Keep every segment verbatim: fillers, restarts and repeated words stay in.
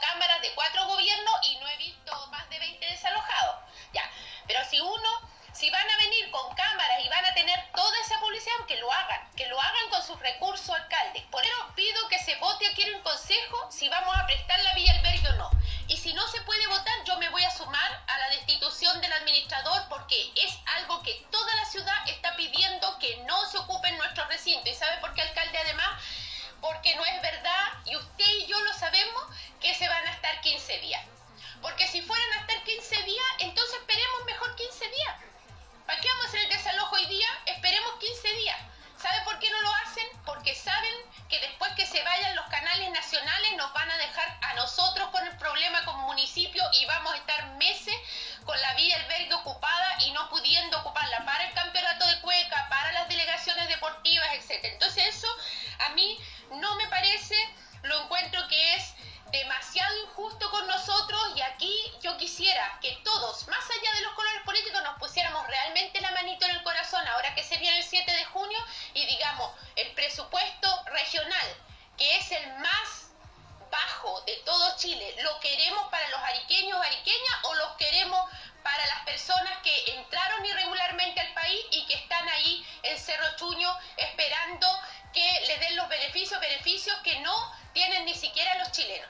cámaras de cuatro gobiernos y no he visto más de veinte desalojados. Ya, pero si uno, si van a venir con cámaras y van a tener toda esa publicidad, que lo hagan, que lo hagan con sus recursos, alcaldes. Por eso pido que se vote aquí en el consejo si vamos a prestar la Villa Albergue o no. Y si no se puede votar, yo me voy a sumar a la destitución del administrador, porque es algo que toda la ciudad está pidiendo, que no se ocupe en nuestro recinto. ¿Y sabe por qué, alcalde? Además, porque no es verdad, y usted y yo lo sabemos, que se van a estar quince días. Porque si fueran a estar quince días, entonces esperemos mejor quince días. ¿Para qué vamos a hacer el desalojo hoy día? Esperemos quince días. ¿Sabe por qué no lo hacen? Porque saben que después que se vayan los canales nacionales nos van a dejar a nosotros con el problema como municipio y vamos a estar meses con la Villa Albergue ocupada y no pudiendo ocuparla para el campeonato de cueca, para las delegaciones deportivas, etcétera. Entonces eso a mí no me parece, lo encuentro que es demasiado injusto con nosotros, y aquí yo quisiera que todos, más allá de los colores políticos, nos pusiéramos realmente la manito en el corazón ahora que se viene el siete de junio y digamos, el presupuesto regional, que es el más bajo de todo Chile, ¿lo queremos para los ariqueños o ariqueñas o los queremos para las personas que entraron irregularmente al país y que están ahí en Cerro Chuño esperando que les den los beneficios, beneficios que no tienen ni siquiera los chilenos?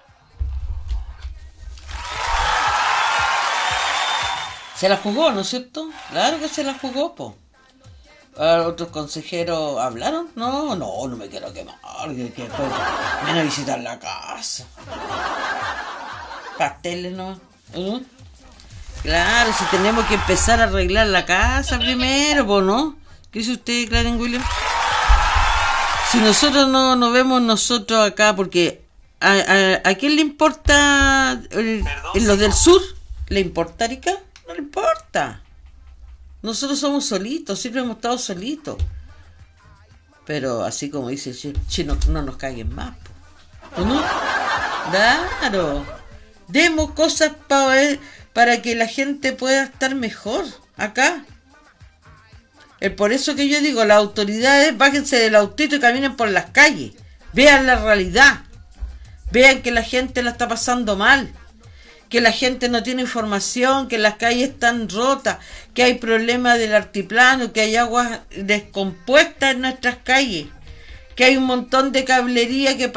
Se la jugó, ¿no es cierto? Claro que se la jugó, po. ¿Otros consejeros hablaron? No, no, no me quiero quemar, que, que después ven a visitar la casa. Pasteles, ¿no? ¿Uh? Claro, si tenemos que empezar a arreglar la casa primero, pues, ¿no? ¿Qué dice usted, Claren William? Si nosotros no nos vemos nosotros acá, porque ¿a, a, a quién le importa el, en los del sur? ¿Le importa Arica? No le importa. Nosotros somos solitos, siempre hemos estado solitos. Pero así como dice el chino, no nos caguen más, po. ¿No? Claro. Demos cosas para para que la gente pueda estar mejor acá. Es por eso que yo digo, las autoridades, bájense del autito y caminen por las calles. Vean la realidad. Vean que la gente la está pasando mal. Que la gente no tiene información, que las calles están rotas, que hay problemas del altiplano, que hay aguas descompuestas en nuestras calles, que hay un montón de cablería que